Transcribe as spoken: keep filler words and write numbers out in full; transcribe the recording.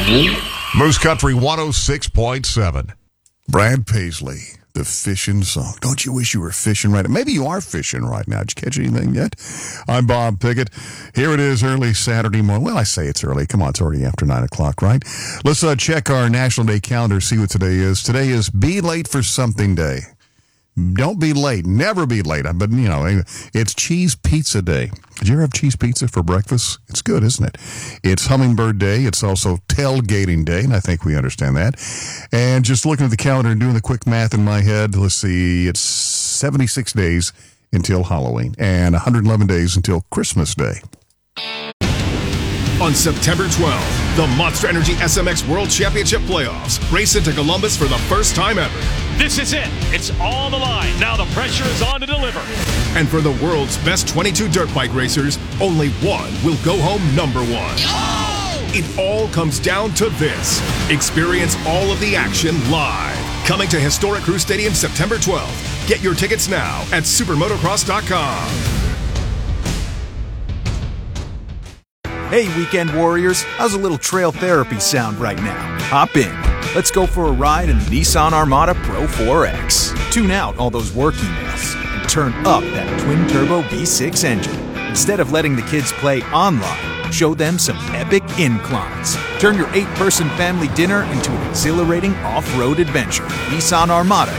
Moose Country one oh six point seven. Brad Paisley, the fishing song. Don't you wish you were fishing right now? Maybe you are fishing right now. Did you catch anything yet? I'm Bob Pickett. Here it is early Saturday morning. Well, I say it's early. Come on, it's already after nine o'clock, right? Let's uh, check our National Day calendar, see what today is. Today is Be Late for Something Day. Don't be late. Never be late. But, you know, it's Cheese Pizza Day. Did you ever have cheese pizza for breakfast? It's good, isn't it? It's Hummingbird Day. It's also Tailgating Day, and I think we understand that. And just looking at the calendar and doing the quick math in my head, let's see, it's seventy-six days until Halloween and one hundred eleven days until Christmas Day. On September twelfth, the Monster Energy S M X World Championship Playoffs race into Columbus for the first time ever. This is it. It's on the line. Now the pressure is on to deliver. And for the world's best twenty-two dirt bike racers, only one will go home number one. Oh! It all comes down to this. Experience all of the action live. Coming to historic Crew Stadium September twelfth. Get your tickets now at supermotocross dot com. Hey, weekend warriors, how's a little trail therapy sound right now? Hop in. Let's go for a ride in the Nissan Armada Pro four X. Tune out all those work emails and turn up that twin-turbo V six engine. Instead of letting the kids play online, show them some epic inclines. Turn your eight-person family dinner into an exhilarating off-road adventure. Nissan Armada